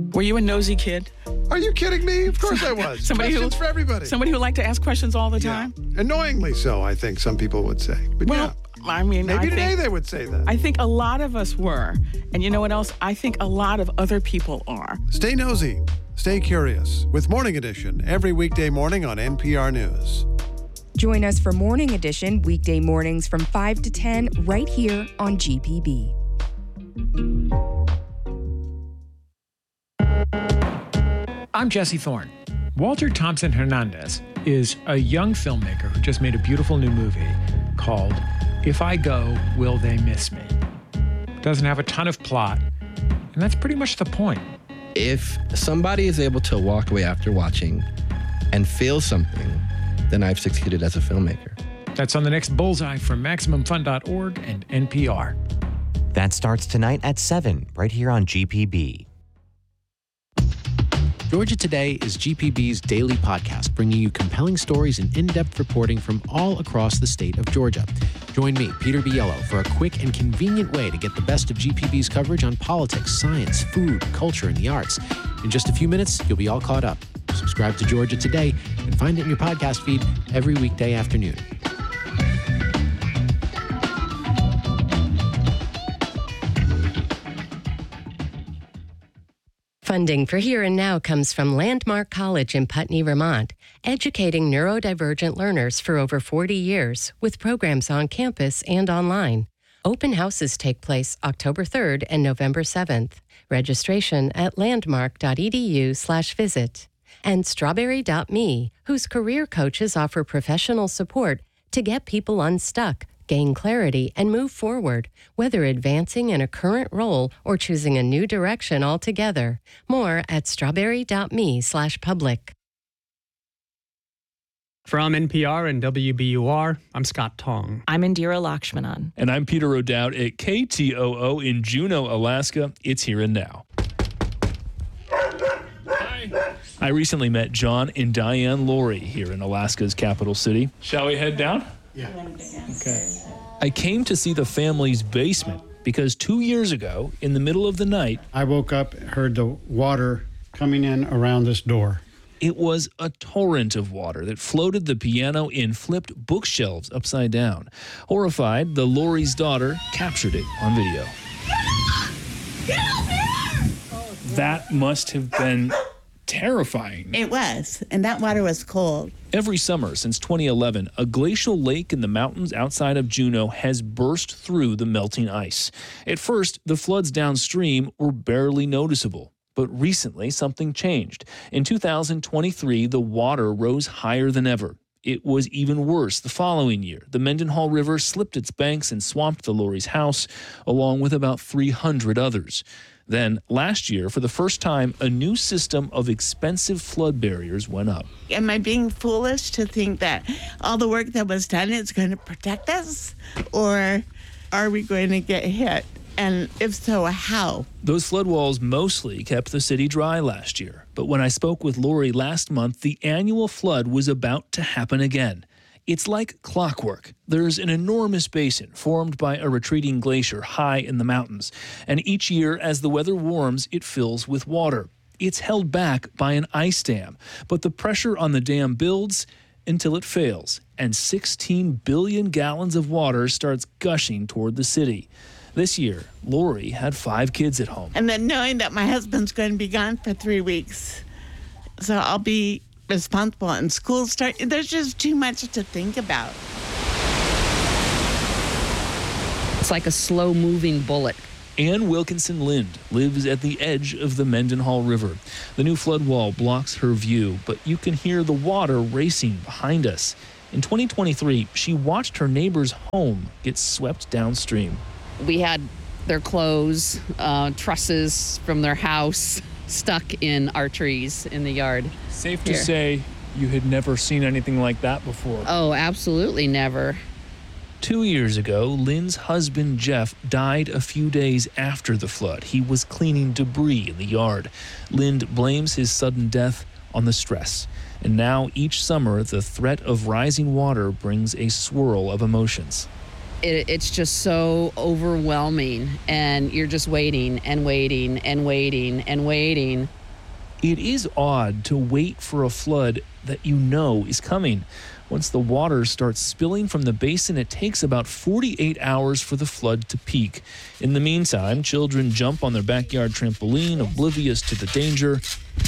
Were you a nosy kid? Are you kidding me? Of course I was. Questions for everybody. Somebody who liked to ask questions all the time? Annoyingly so, I think some people would say. But I mean, maybe today they would say that. I think a lot of us were. And you know what else? I think a lot of other people are. Stay nosy. Stay curious with Morning Edition every weekday morning on NPR News. Join us for Morning Edition weekday mornings from 5 to 10 right here on GPB. I'm Jesse Thorne. Walter Thompson Hernandez is a young filmmaker who just made a beautiful new movie called If I Go, Will They Miss Me? Doesn't have a ton of plot, and that's pretty much the point. If somebody is able to walk away after watching and feel something, then I've succeeded as a filmmaker. That's on the next Bullseye from MaximumFun.org and NPR. That starts tonight at 7, right here on GPB. Georgia Today is GPB's daily podcast, bringing you compelling stories and in-depth reporting from all across the state of Georgia. Join me, Peter Biello, for a quick and convenient way to get the best of GPB's coverage on politics, science, food, culture, and the arts. In just a few minutes, you'll be all caught up. Subscribe to Georgia Today and find it in your podcast feed every weekday afternoon. Funding for Here and Now comes from Landmark College in Putney, Vermont, educating neurodivergent learners for over 40 years with programs on campus and online. Open houses take place October 3rd and November 7th. Registration at landmark.edu/visit. And Strawberry.me, whose career coaches offer professional support to get people unstuck, gain clarity, and move forward, whether advancing in a current role or choosing a new direction altogether. More at strawberry.me/public. From NPR and WBUR, I'm Scott Tong. I'm Indira Lakshmanan. And I'm Peter O'Dowd at KTOO in Juneau, Alaska. It's Here and Now. Hi. I recently met John and Diane Laurie here in Alaska's capital city. Shall we head down? Yeah. Okay. I came to see the family's basement because 2 years ago, in the middle of the night, I woke up, heard the water coming in around this door. It was a torrent of water that floated the piano and flipped bookshelves upside down. Horrified, the Laurie's daughter captured it on video. Get up here! That must have been terrifying. It was, and that water was cold. Every summer since 2011, a glacial lake in the mountains outside of Juneau has burst through the melting ice. At first, the floods downstream were barely noticeable. But recently, something changed. In 2023, the water rose higher than ever. It was even worse the following year. The Mendenhall River slipped its banks and swamped the Laurie's house, along with about 300 others. Then, last year, for the first time, a new system of expensive flood barriers went up. Am I being foolish to think that all the work that was done is going to protect us? Or are we going to get hit? And if so, how? Those flood walls mostly kept the city dry last year. But when I spoke with Laurie last month, the annual flood was about to happen again. It's like clockwork. There's an enormous basin formed by a retreating glacier high in the mountains. And each year, as the weather warms, it fills with water. It's held back by an ice dam. But the pressure on the dam builds until it fails. And 16 billion gallons of water starts gushing toward the city. This year, Laurie had 5 kids at home. And then knowing that my husband's going to be gone for 3 weeks, so I'll be responsible and school start. There's just too much to think about. It's like a slow-moving bullet. Ann Wilkinson Lind lives at the edge of the Mendenhall River. The new flood wall blocks her view, but you can hear the water racing behind us. In 2023, she watched her neighbor's home get swept downstream. We had their clothes, trusses from their house stuck in our trees in the yard. Safe to say you had never seen anything like that before. Oh, absolutely never. 2 years ago, Lynn's husband, Jeff, died a few days after the flood. He was cleaning debris in the yard. Lynn blames his sudden death on the stress. And now, each summer, the threat of rising water brings a swirl of emotions. It's just so overwhelming, and you're just waiting and waiting and waiting and waiting. It is odd to wait for a flood that you know is coming. Once the water starts spilling from the basin, it takes about 48 hours for the flood to peak. In the meantime, children jump on their backyard trampoline, oblivious to the danger,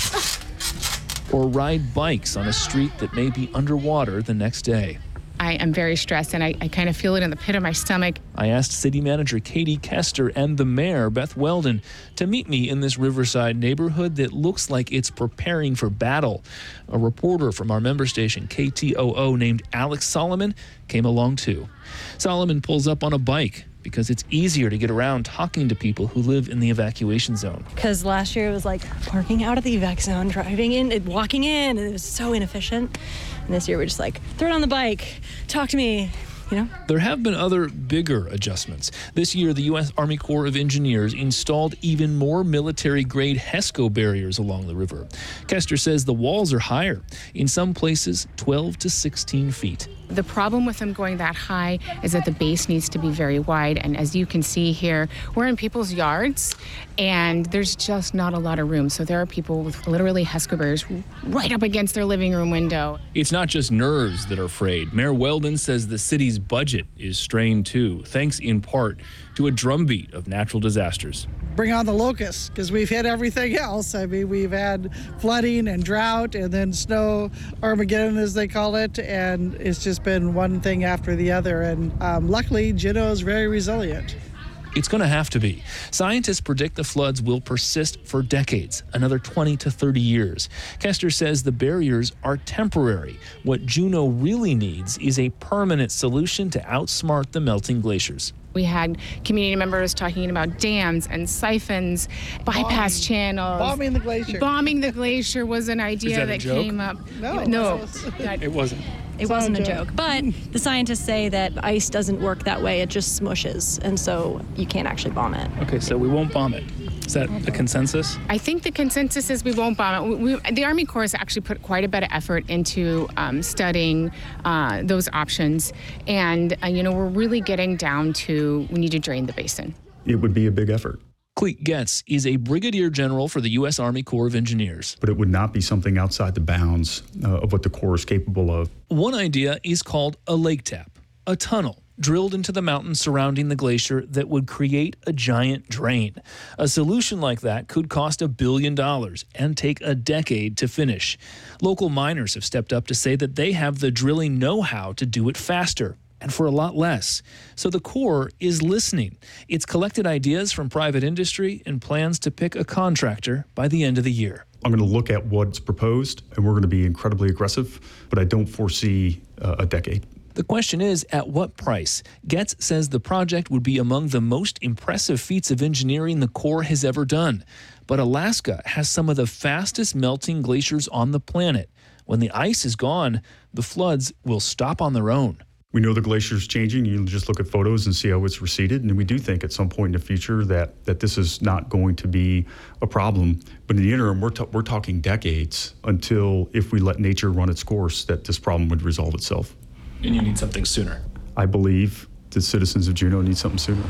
or ride bikes on a street that may be underwater the next day. I am very stressed, and I kind of feel it in the pit of my stomach. I asked City Manager Katie Kester and the Mayor, Beth Weldon, to meet me in this Riverside neighborhood that looks like it's preparing for battle. A reporter from our member station, KTOO, named Alex Solomon, came along too. Solomon pulls up on a bike because it's easier to get around talking to people who live in the evacuation zone. Because last year it was like parking out at the evac zone, driving in, walking in, and it was so inefficient. And this year we're just like, throw it on the bike, talk to me, you know? There have been other bigger adjustments. This year, the U.S. Army Corps of Engineers installed even more military-grade HESCO barriers along the river. Kester says the walls are higher, in some places 12 to 16 feet. The problem with them going that high is that the base needs to be very wide. And as you can see here, we're in people's yards, and there's just not a lot of room. So there are people with literally HESCO barriers right up against their living room window. It's not just nerves that are frayed. Mayor Weldon says the city's budget is strained too, thanks in part to a drumbeat of natural disasters. Bring on the locusts, because we've hit everything else. I mean, we've had flooding and drought and then snow Armageddon, as they call it, and it's just been one thing after the other. And luckily, Juneau is very resilient. It's going to have to be. Scientists predict the floods will persist for decades, another 20 to 30 years. Kester says the barriers are temporary. What Juneau really needs is a permanent solution to outsmart the melting glaciers. We had community members talking about dams and siphons, bypass channels. Bombing the glacier. Bombing the glacier was an idea that came up. No. It wasn't. It wasn't a joke. But the scientists say that ice doesn't work that way. It just smushes, and so you can't actually bomb it. Okay, so we won't bomb it. Is that a consensus? I think the consensus is we won't bomb it. The Army Corps has actually put quite a bit of effort into studying those options. And, we're really getting down to we need to drain the basin. It would be a big effort. Clete Getz is a brigadier general for the U.S. Army Corps of Engineers. But it would not be something outside the bounds of what the Corps is capable of. One idea is called a lake tap, a tunnel drilled into the mountains surrounding the glacier that would create a giant drain. A solution like that could cost $1 billion and take a decade to finish. Local miners have stepped up to say that they have the drilling know-how to do it faster and for a lot less. So the Corps is listening. It's collected ideas from private industry and plans to pick a contractor by the end of the year. I'm going to look at what's proposed, and we're going to be incredibly aggressive, but I don't foresee a decade. The question is, at what price? Getz says the project would be among the most impressive feats of engineering the Corps has ever done. But Alaska has some of the fastest melting glaciers on the planet. When the ice is gone, the floods will stop on their own. We know the glacier's changing. You just look at photos and see how it's receded. And we do think at some point in the future that this is not going to be a problem. But in the interim, we're talking decades until, if we let nature run its course, that this problem would resolve itself. And you need something sooner. I believe the citizens of Juneau need something sooner.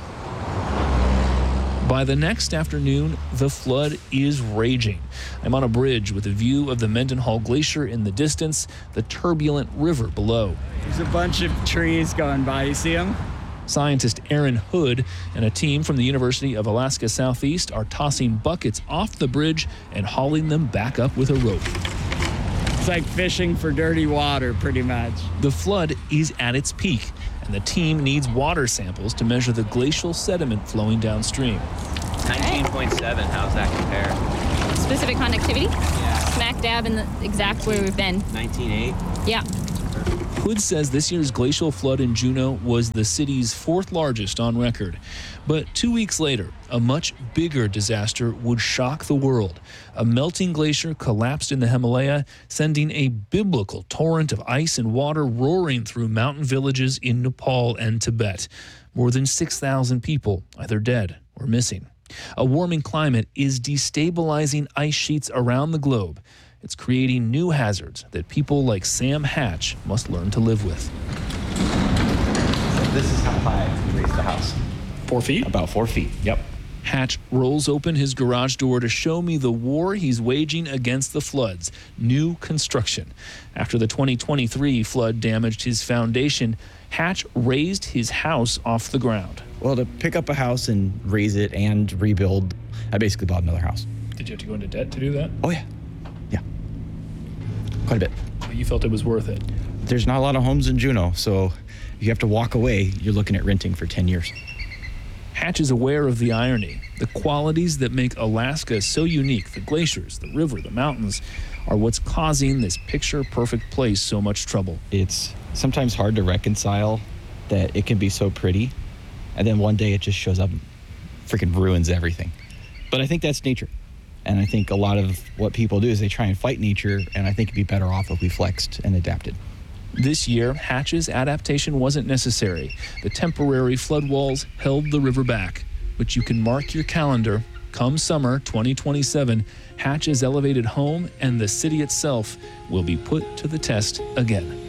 By the next afternoon, the flood is raging. I'm on a bridge with a view of the Mendenhall Glacier in the distance, the turbulent river below. There's a bunch of trees going by. You see them? Scientist Aaron Hood and a team from the University of Alaska Southeast are tossing buckets off the bridge and hauling them back up with a rope. It's like fishing for dirty water, pretty much. The flood is at its peak, and the team needs water samples to measure the glacial sediment flowing downstream. 19.7, how's that compare? Specific conductivity? Yeah. Smack dab in the exact where we've been. 19.8? Yeah. Hood says this year's glacial flood in Juneau was the city's fourth largest on record. But 2 weeks later, a much bigger disaster would shock the world. A melting glacier collapsed in the Himalaya, sending a biblical torrent of ice and water roaring through mountain villages in Nepal and Tibet. More than 6,000 people either dead or missing. A warming climate is destabilizing ice sheets around the globe. It's creating new hazards that people like Sam Hatch must learn to live with. this is how high we raised the house. 4 feet? About 4 feet, yep. Hatch rolls open his garage door to show me the war he's waging against the floods. New construction. After the 2023 flood damaged his foundation, Hatch raised his house off the ground. Well, to pick up a house and raise it and rebuild, I basically bought another house. Did you have to go into debt to do that? Oh, yeah. Yeah. Quite a bit. But you felt it was worth it. There's not a lot of homes in Juneau, so if you have to walk away, you're looking at renting for 10 years. Hatch is aware of the irony. The qualities that make Alaska so unique, the glaciers, the river, the mountains, are what's causing this picture-perfect place so much trouble. It's sometimes hard to reconcile that it can be so pretty, and then one day it just shows up and freaking ruins everything. But I think that's nature. And I think a lot of what people do is they try and fight nature, and I think it'd be better off if we flexed and adapted. This year, Hatch's adaptation wasn't necessary. The temporary flood walls held the river back, but you can mark your calendar. Come summer 2027, Hatch's elevated home and the city itself will be put to the test again.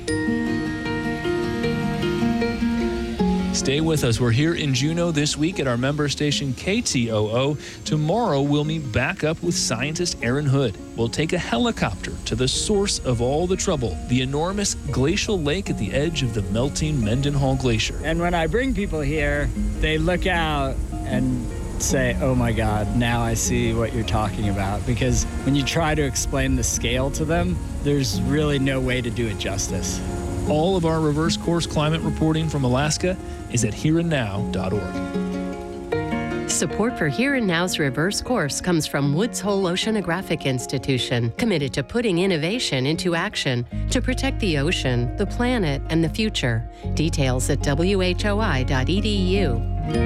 Stay with us. We're here in Juneau this week at our member station KTOO. Tomorrow, we'll meet back up with scientist Aaron Hood. We'll take a helicopter to the source of all the trouble, the enormous glacial lake at the edge of the melting Mendenhall Glacier. And when I bring people here, they look out and say, oh my God, now I see what you're talking about. Because when you try to explain the scale to them, there's really no way to do it justice. All of our reverse course climate reporting from Alaska is at hereandnow.org. Support for Here and Now's Reverse Course comes from Woods Hole Oceanographic Institution, committed to putting innovation into action to protect the ocean, the planet, and the future. Details at whoi.edu.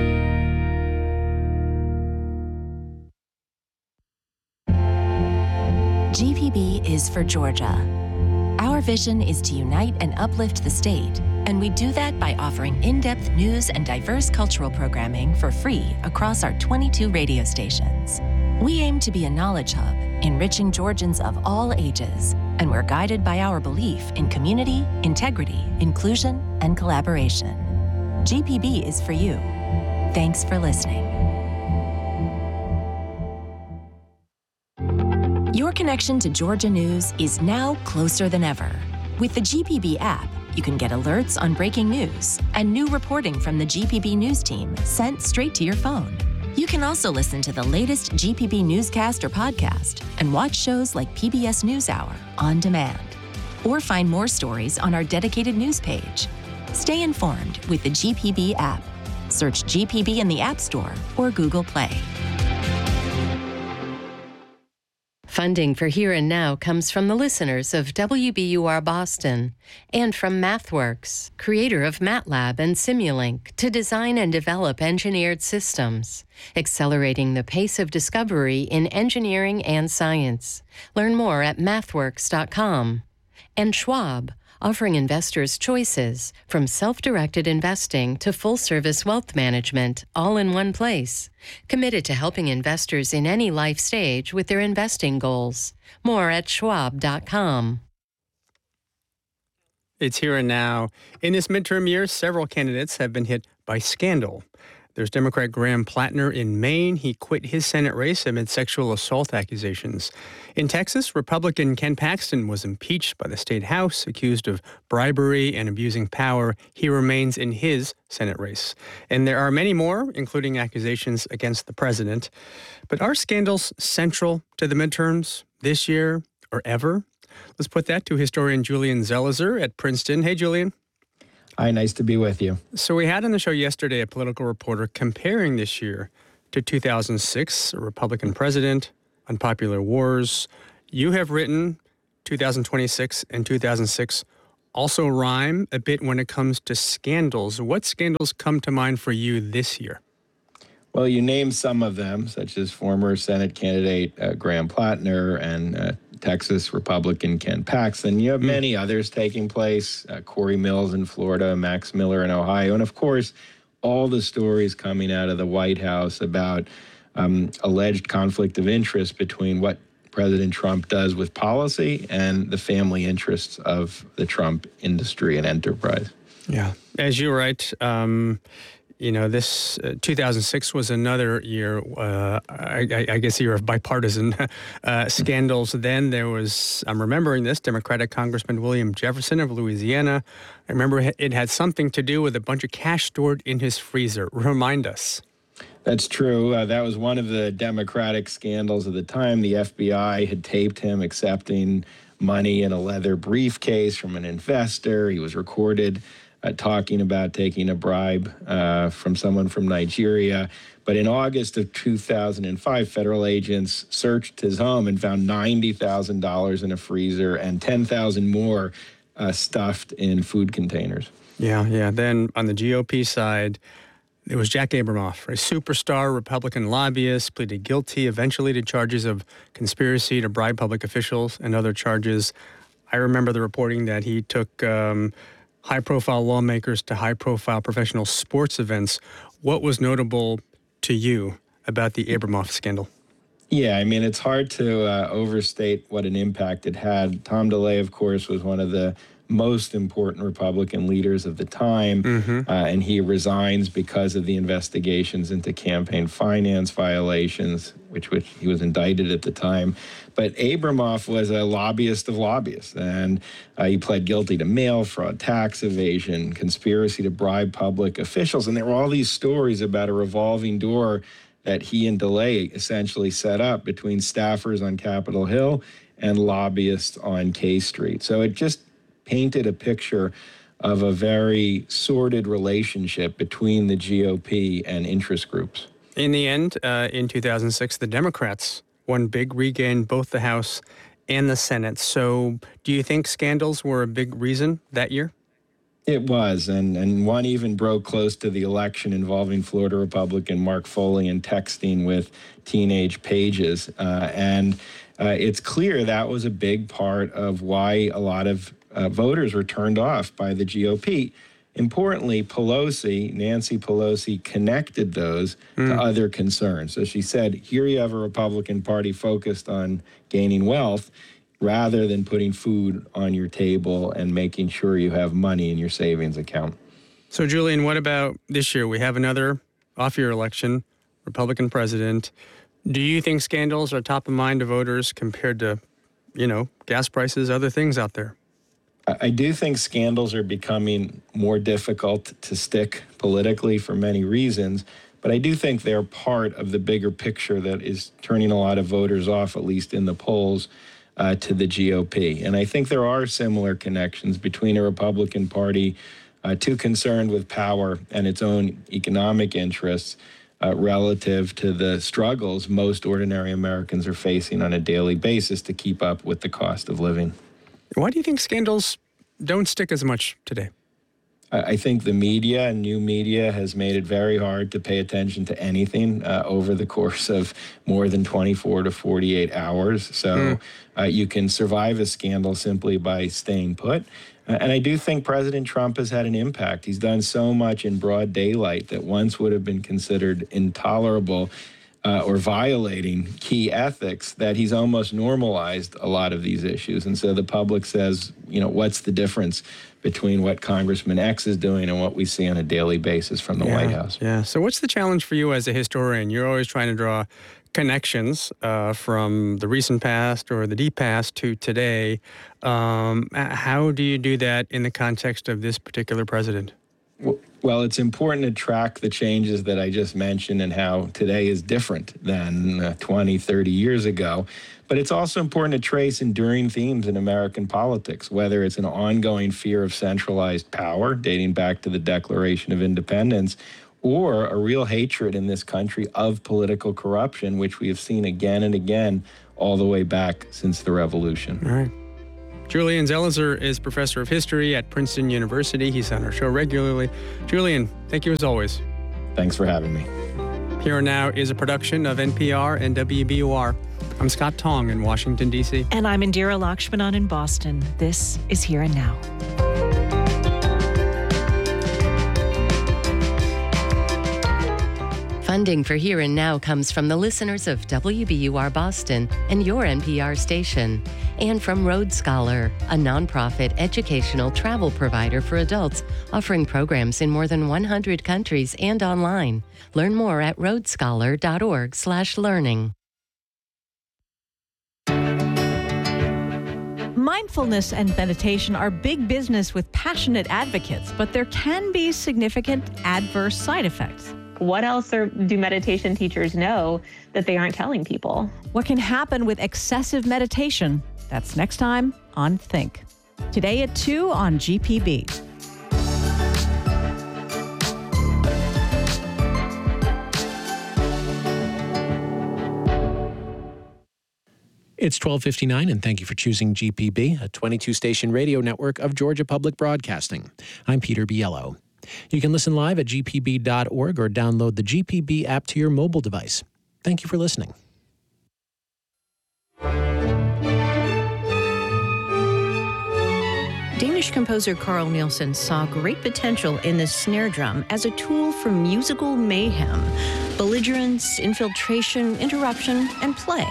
GPB is for Georgia. Our vision is to unite and uplift the state, and we do that by offering in-depth news and diverse cultural programming for free across our 22 radio stations. We aim to be a knowledge hub, enriching Georgians of all ages, and we're guided by our belief in community, integrity, inclusion, and collaboration. GPB is for you. Thanks for listening. Your connection to Georgia news is now closer than ever. With the GPB app, you can get alerts on breaking news and new reporting from the GPB news team sent straight to your phone. You can also listen to the latest GPB newscast or podcast and watch shows like PBS NewsHour on demand. Or find more stories on our dedicated news page. Stay informed with the GPB app. Search GPB in the App Store or Google Play. Funding for Here and Now comes from the listeners of WBUR Boston and from MathWorks, creator of MATLAB and Simulink, to design and develop engineered systems, accelerating the pace of discovery in engineering and science. Learn more at mathworks.com. And Schwab, offering investors choices from self-directed investing to full-service wealth management, all in one place. Committed to helping investors in any life stage with their investing goals. More at schwab.com. It's Here and Now. In this midterm year, several candidates have been hit by scandal. There's Democrat Graham Plattner in Maine. He quit his Senate race amid sexual assault accusations. In Texas, Republican Ken Paxton was impeached by the state House, accused of bribery and abusing power. He remains in his Senate race. And there are many more, including accusations against the president. But are scandals central to the midterms this year or ever? Let's put that to historian Julian Zelizer at Princeton. Hey, Julian. Hi, nice to be with you. So we had on the show yesterday a political reporter comparing this year to 2006, a Republican president, unpopular wars. You have written 2026 and 2006 also rhyme a bit when it comes to scandals. What scandals come to mind for you this year? Well, you named some of them, such as former Senate candidate Graham Plattner and Texas Republican Ken Paxton. You have many others taking place, Corey Mills in Florida, Max Miller in Ohio, and of course, all the stories coming out of the White House about alleged conflict of interest between what President Trump does with policy and the family interests of the Trump industry and enterprise. Yeah. As you write, this 2006 was another year, I guess, year of bipartisan scandals. Then there was, I'm remembering this, Democratic Congressman William Jefferson of Louisiana. I remember it had something to do with a bunch of cash stored in his freezer. Remind us. That's true. That was one of the Democratic scandals of the time. The FBI had taped him accepting money in a leather briefcase from an investor. He was recorded talking about taking a bribe from someone from Nigeria. But in August of 2005, federal agents searched his home and found $90,000 in a freezer and $10,000 more stuffed in food containers. Yeah. Then on the GOP side, it was Jack Abramoff, a superstar Republican lobbyist, pleaded guilty eventually to charges of conspiracy to bribe public officials and other charges. I remember the reporting that he took high-profile lawmakers to high-profile professional sports events. What was notable to you about the Abramoff scandal? Yeah, I mean, it's hard to overstate what an impact it had. Tom DeLay, of course, was one of the most important Republican leaders of the time, and he resigns because of the investigations into campaign finance violations, which he was indicted at the time. But Abramoff was a lobbyist of lobbyists, and he pled guilty to mail fraud, tax evasion, conspiracy to bribe public officials, and there were all these stories about a revolving door that he and DeLay essentially set up between staffers on Capitol Hill and lobbyists on K Street. So it just painted a picture of a very sordid relationship between the GOP and interest groups. In the end, in 2006, the Democrats won big, regained both the House and the Senate. So do you think scandals were a big reason that year? It was, and one even broke close to the election involving Florida Republican Mark Foley and texting with teenage pages. It's clear that was a big part of why a lot of voters were turned off by the GOP. Importantly, Nancy Pelosi connected those to other concerns. So she said, here you have a Republican Party focused on gaining wealth rather than putting food on your table and making sure you have money in your savings account. So, Julian, what about this year? We have another off-year election, Republican president. Do you think scandals are top of mind to voters compared to, gas prices, other things out there? I do think scandals are becoming more difficult to stick politically for many reasons, but I do think they're part of the bigger picture that is turning a lot of voters off, at least in the polls, to the GOP. And I think there are similar connections between a Republican Party too concerned with power and its own economic interests relative to the struggles most ordinary Americans are facing on a daily basis to keep up with the cost of living. Why do you think scandals don't stick as much today? I think the media and new media has made it very hard to pay attention to anything over the course of more than 24 to 48 hours. So you can survive a scandal simply by staying put. And I do think President Trump has had an impact. He's done so much in broad daylight that once would have been considered intolerable or violating key ethics, that he's almost normalized a lot of these issues. And so the public says, what's the difference between what Congressman X is doing and what we see on a daily basis from the White House? Yeah. So what's the challenge for you as a historian? You're always trying to draw connections from the recent past or the deep past to today. How do you do that in the context of this particular president? Well, it's important to track the changes that I just mentioned and how today is different than 20, 30 years ago. But it's also important to trace enduring themes in American politics, whether it's an ongoing fear of centralized power dating back to the Declaration of Independence, or a real hatred in this country of political corruption, which we have seen again and again all the way back since the Revolution. All right. Julian Zelizer is professor of history at Princeton University. He's on our show regularly. Julian, thank you as always. Thanks for having me. Here and Now is a production of NPR and WBUR. I'm Scott Tong in Washington, D.C. And I'm Indira Lakshmanan in Boston. This is Here and Now. Funding for Here and Now comes from the listeners of WBUR Boston and your NPR station, and from Road Scholar, a nonprofit educational travel provider for adults offering programs in more than 100 countries and online. Learn more at roadscholar.org/learning. Mindfulness and meditation are big business with passionate advocates, but there can be significant adverse side effects. What else do meditation teachers know that they aren't telling people? What can happen with excessive meditation? That's next time on Think. Today at 2 on GPB. It's 12:59, and thank you for choosing GPB, a 22-station radio network of Georgia Public Broadcasting. I'm Peter Biello. You can listen live at gpb.org or download the GPB app to your mobile device. Thank you for listening. Danish composer Carl Nielsen saw great potential in the snare drum as a tool for musical mayhem, belligerence, infiltration, interruption, and play.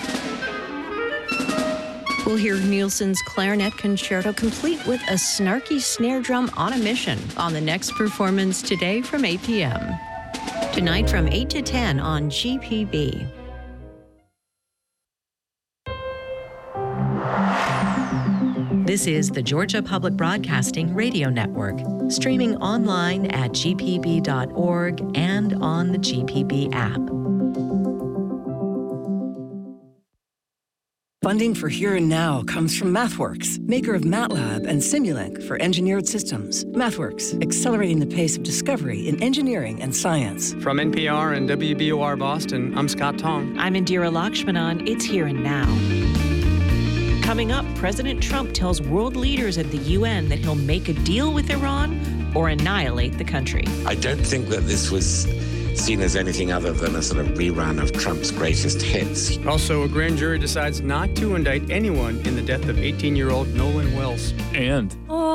We'll hear Nielsen's clarinet concerto complete with a snarky snare drum on a mission on the next performance today from 8 p.m. Tonight from 8 to 10 on GPB. This is the Georgia Public Broadcasting Radio Network, streaming online at gpb.org and on the GPB app. Funding for Here and Now comes from MathWorks, maker of MATLAB and Simulink for engineered systems. MathWorks, accelerating the pace of discovery in engineering and science. From NPR and WBUR Boston, I'm Scott Tong. I'm Indira Lakshmanan. It's Here and Now. Coming up, President Trump tells world leaders at the UN that he'll make a deal with Iran or annihilate the country. I don't think that this was seen as anything other than a sort of rerun of Trump's greatest hits. Also, a grand jury decides not to indict anyone in the death of 18-year-old Nolan Wells. And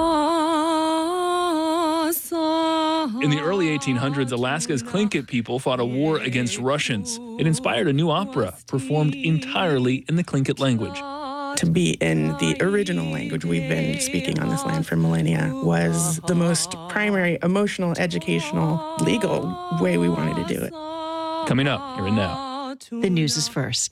in the early 1800s, Alaska's Tlingit people fought a war against Russians. It inspired a new opera performed entirely in the Tlingit language. To be in the original language we've been speaking on this land for millennia was the most primary emotional, educational, legal way we wanted to do it. Coming up here and now. The news is first.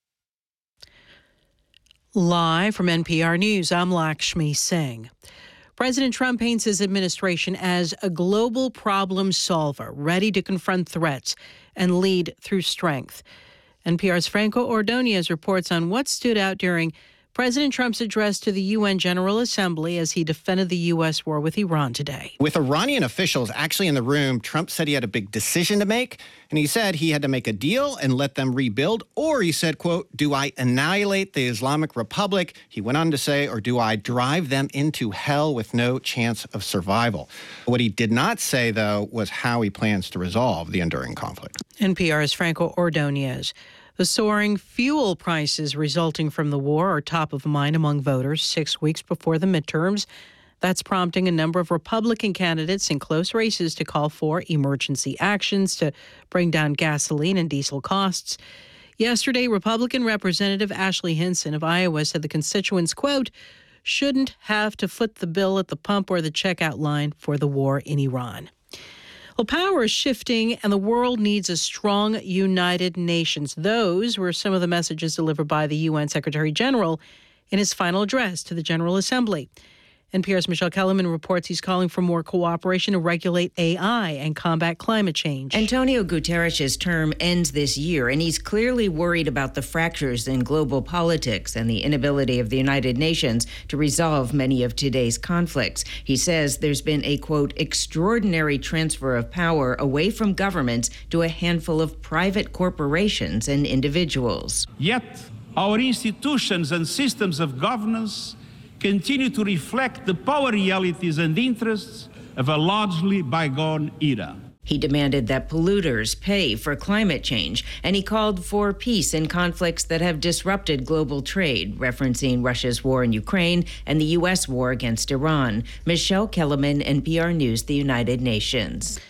Live from NPR News, I'm Lakshmi Singh. President Trump paints his administration as a global problem solver, ready to confront threats and lead through strength. NPR's Franco Ordonez reports on what stood out during President Trump's address to the UN General Assembly as he defended the U.S. war with Iran today. With Iranian officials actually in the room, Trump said he had a big decision to make, and he said he had to make a deal and let them rebuild, or he said, quote, do I annihilate the Islamic Republic? He went on to say, or do I drive them into hell with no chance of survival? What he did not say, though, was how he plans to resolve the enduring conflict. NPR's Franco Ordonez. The soaring fuel prices resulting from the war are top of mind among voters 6 weeks before the midterms. That's prompting a number of Republican candidates in close races to call for emergency actions to bring down gasoline and diesel costs. Yesterday, Republican Representative Ashley Hinson of Iowa said the constituents, quote, shouldn't have to foot the bill at the pump or the checkout line for the war in Iran. Well, power is shifting, and the world needs a strong, united nations. Those were some of the messages delivered by the UN Secretary General in his final address to the General Assembly. NPR's Michelle Kellerman reports he's calling for more cooperation to regulate AI and combat climate change. Antonio Guterres' term ends this year, and he's clearly worried about the fractures in global politics and the inability of the United Nations to resolve many of today's conflicts. He says there's been a, quote, extraordinary transfer of power away from governments to a handful of private corporations and individuals. Yet, our institutions and systems of governance continue to reflect the power realities and interests of a largely bygone era. He demanded that polluters pay for climate change, and he called for peace in conflicts that have disrupted global trade, referencing Russia's war in Ukraine and the U.S. war against Iran. Michelle Kellerman, NPR News, the United Nations.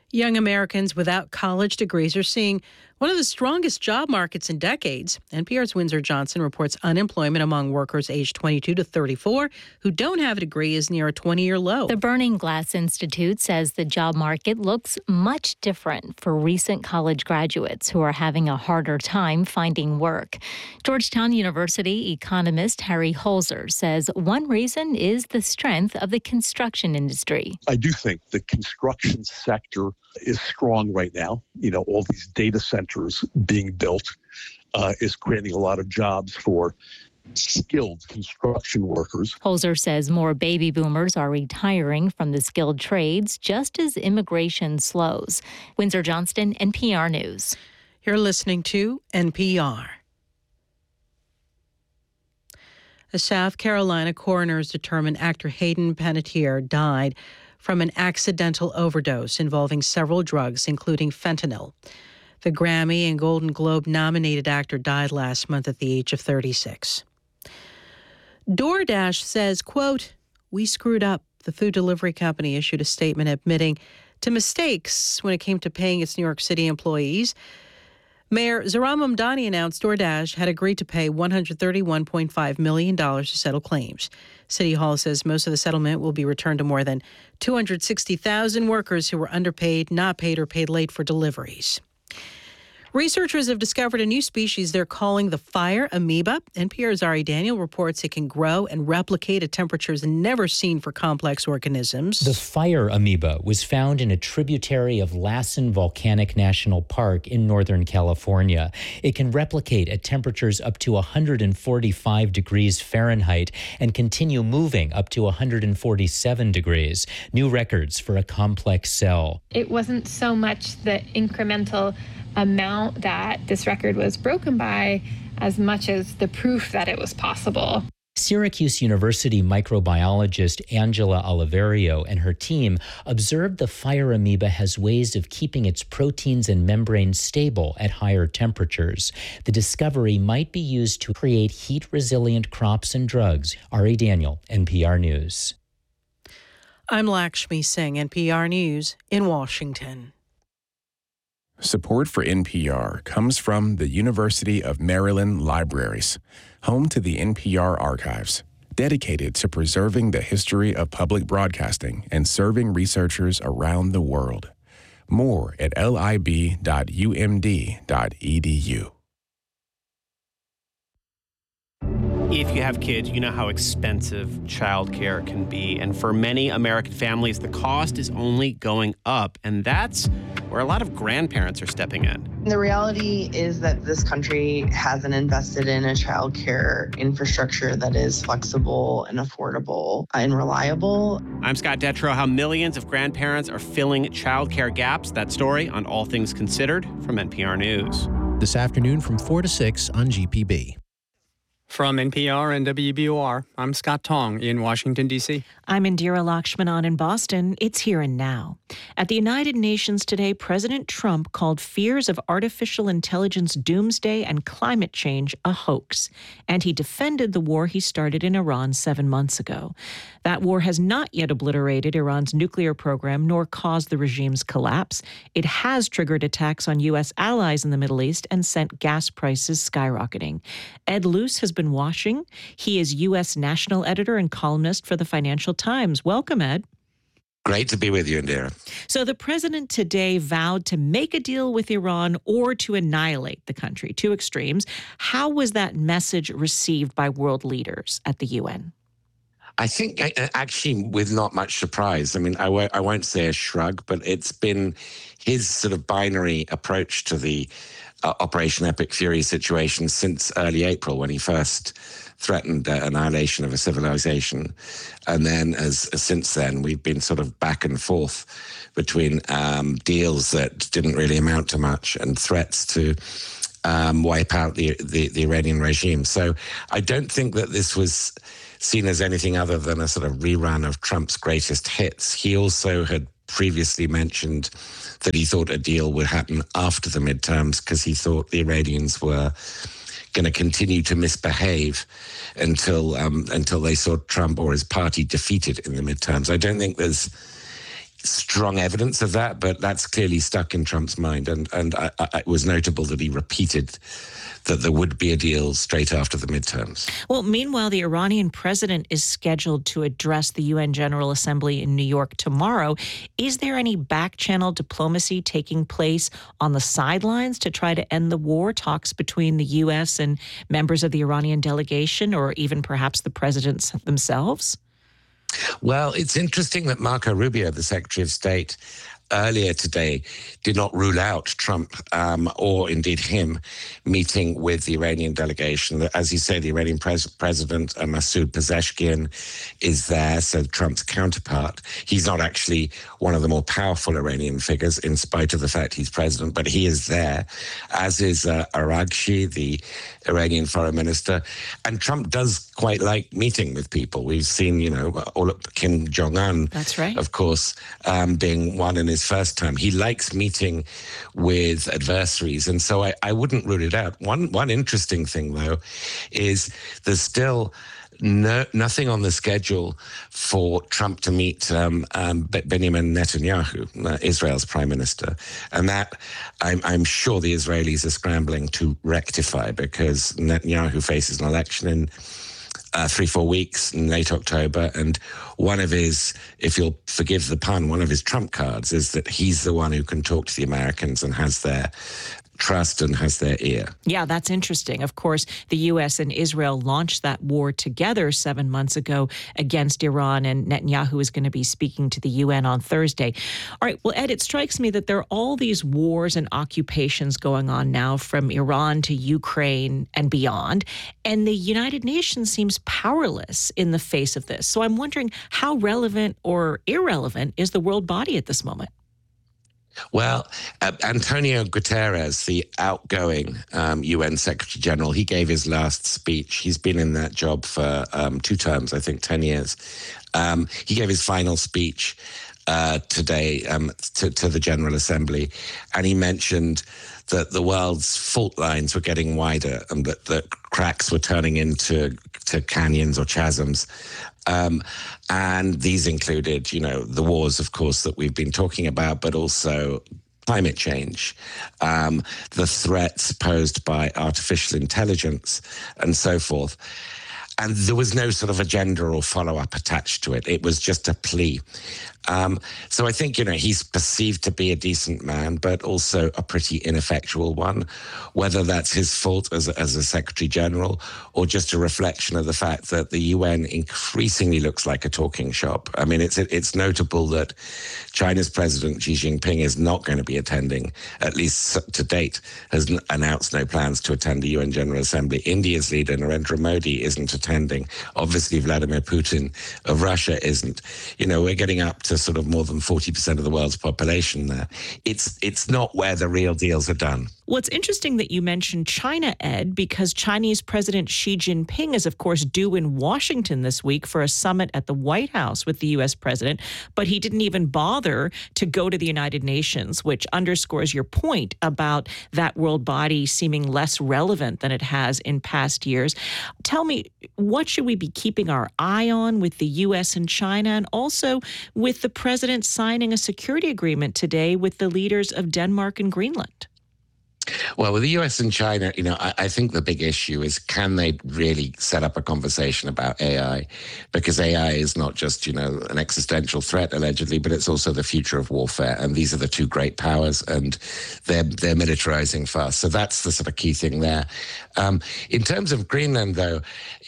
Young Americans without college degrees are seeing one of the strongest job markets in decades. NPR's Windsor Johnson reports unemployment among workers aged 22 to 34 who don't have a degree is near a 20-year low. The Burning Glass Institute says the job market looks much different for recent college graduates who are having a harder time finding work. Georgetown University economist Harry Holzer says one reason is the strength of the construction industry. I do think the construction sector is strong right now. You know, all these data centers being built is creating a lot of jobs for skilled construction workers. Holzer says more baby boomers are retiring from the skilled trades just as immigration slows. Windsor Johnston, NPR News. You're listening to NPR. A South Carolina coroner has determined actor Hayden Panettiere died from an accidental overdose involving several drugs, including fentanyl. The Grammy and Golden Globe nominated actor died last month at the age of 36. DoorDash says, quote, "We screwed up." The food delivery company issued a statement admitting to mistakes when it came to paying its New York City employees. Mayor Zohran Mamdani announced DoorDash had agreed to pay $131.5 million to settle claims. City Hall says most of the settlement will be returned to more than 260,000 workers who were underpaid, not paid, or paid late for deliveries. Researchers have discovered a new species they're calling the fire amoeba. NPR's Ari Daniel reports it can grow and replicate at temperatures never seen for complex organisms. The fire amoeba was found in a tributary of Lassen Volcanic National Park in Northern California. It can replicate at temperatures up to 145 degrees Fahrenheit and continue moving up to 147 degrees. New records for a complex cell. It wasn't so much the incremental amount that this record was broken by as much as the proof that it was possible. Syracuse University microbiologist Angela Oliverio and her team observed the fire amoeba has ways of keeping its proteins and membranes stable at higher temperatures. The discovery might be used to create heat-resilient crops and drugs. Ari Daniel, NPR News. I'm Lakshmi Singh, NPR News in Washington. Support for NPR comes from the University of Maryland Libraries, home to the NPR Archives, dedicated to preserving the history of public broadcasting and serving researchers around the world. More at lib.umd.edu. If you have kids, you know how expensive childcare can be. And for many American families, the cost is only going up. And that's where a lot of grandparents are stepping in. The reality is that this country hasn't invested in a childcare infrastructure that is flexible and affordable and reliable. I'm Scott Detrow. How millions of grandparents are filling childcare gaps. That story on All Things Considered from NPR News. This afternoon from 4 to 6 on GPB. From NPR and WBOR, I'm Scott Tong in Washington, D.C. I'm Indira Lakshmanan in Boston. It's Here and Now. At the United Nations today, President Trump called fears of artificial intelligence doomsday and climate change a hoax, and he defended the war he started in Iran 7 months ago. That war has not yet obliterated Iran's nuclear program nor caused the regime's collapse. It has triggered attacks on U.S. allies in the Middle East and sent gas prices skyrocketing. Ed Luce has been watching. He is U.S. national editor and columnist for the Financial Times. Welcome, Ed. Great to be with you, Indira. So the president today vowed to make a deal with Iran or to annihilate the country, two extremes. How was that message received by world leaders at the UN? I think actually with not much surprise. I mean, I won't say a shrug, but it's been his sort of binary approach to the Operation Epic Fury situation since early April when he first threatened annihilation of a civilization. And then since then, we've been sort of back and forth between deals that didn't really amount to much and threats to wipe out the Iranian regime. So I don't think that this was seen as anything other than a sort of rerun of Trump's greatest hits. He also had previously mentioned that he thought a deal would happen after the midterms because he thought the Iranians were going to continue to misbehave until they saw Trump or his party defeated in the midterms. I don't think there's strong evidence of that, but that's clearly stuck in Trump's mind. And it was notable that he repeated that there would be a deal straight after the midterms. Well, meanwhile, the Iranian president is scheduled to address the UN General Assembly in New York tomorrow. Is there any back-channel diplomacy taking place on the sidelines to try to end the war, talks between the U.S. and members of the Iranian delegation, or even perhaps the presidents themselves? Well, it's interesting that Marco Rubio, the Secretary of State, earlier today did not rule out Trump or indeed him meeting with the Iranian delegation. As you say, the Iranian president, Masoud Pezeshkian, is there, so Trump's counterpart. He's not actually one of the more powerful Iranian figures, in spite of the fact he's president, but he is there, as is Araghchi, the Iranian foreign minister. And Trump does quite like meeting with people. We've seen, all of Kim Jong-un, that's right, of course, being one in his first term. He likes meeting with adversaries, and so I wouldn't rule it out. One interesting thing, though, is there's still nothing on the schedule for Trump to meet Benjamin Netanyahu, Israel's prime minister. And that I'm sure the Israelis are scrambling to rectify, because Netanyahu faces an election in 3-4 weeks in late October, and one of his, if you'll forgive the pun, one of his trump cards is that he's the one who can talk to the Americans and has their trust and has their ear. Yeah, that's interesting. Of course, the U.S. and Israel launched that war together 7 months ago against Iran, and Netanyahu is going to be speaking to the UN on Thursday. All right, well, Ed, it strikes me that there are all these wars and occupations going on now, from Iran to Ukraine and beyond, and the United Nations seems powerless in the face of this. So I'm wondering, how relevant or irrelevant is the world body at this moment? Well, Antonio Guterres, the outgoing UN Secretary General, he gave his last speech. He's been in that job for 2 terms, I think 10 years. He gave his final speech today to the General Assembly, and he mentioned that the world's fault lines were getting wider and that the cracks were turning into canyons or chasms. And these included, the wars, of course, that we've been talking about, but also climate change, the threats posed by artificial intelligence, and so forth. And there was no sort of agenda or follow-up attached to it. It was just a plea. So I think, he's perceived to be a decent man, but also a pretty ineffectual one, whether that's his fault as a Secretary General or just a reflection of the fact that the UN increasingly looks like a talking shop. I mean, it's notable that China's President Xi Jinping is not going to be attending, at least to date, has announced no plans to attend the UN General Assembly. India's leader, Narendra Modi, isn't attending. Obviously, Vladimir Putin of Russia isn't. We're getting up to sort of more than 40% of the world's population there. It's not where the real deals are done. Well, it's interesting that you mentioned China, Ed, because Chinese President Xi Jinping is, of course, due in Washington this week for a summit at the White House with the U.S. president, but he didn't even bother to go to the United Nations, which underscores your point about that world body seeming less relevant than it has in past years. Tell me, what should we be keeping our eye on with the U.S. and China, and also with the president signing a security agreement today with the leaders of Denmark and Greenland? Well, with the US and China, I think the big issue is, can they really set up a conversation about AI? Because AI is not just, an existential threat, allegedly, but it's also the future of warfare. And these are the two great powers, and they're militarizing fast. So that's the sort of key thing there. In terms of Greenland, though,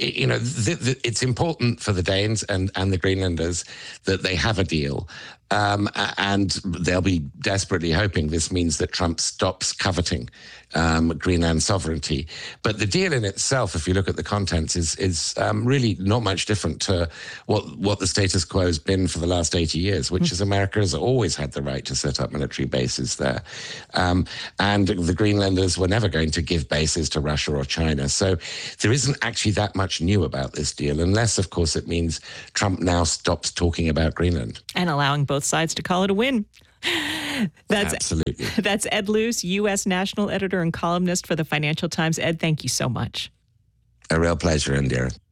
it's important for the Danes and the Greenlanders that they have a deal. And they'll be desperately hoping this means that Trump stops coveting Greenland sovereignty. But the deal in itself, if you look at the contents, is really not much different to what the status quo has been for the last 80 years, which is America has always had the right to set up military bases there. And the Greenlanders were never going to give bases to Russia or China. So there isn't actually that much new about this deal, unless, of course, it means Trump now stops talking about Greenland. And allowing both sides to call it a win. Absolutely. That's Ed Luce, U.S. national editor and columnist for the Financial Times. Ed, thank you so much. A real pleasure, Indira.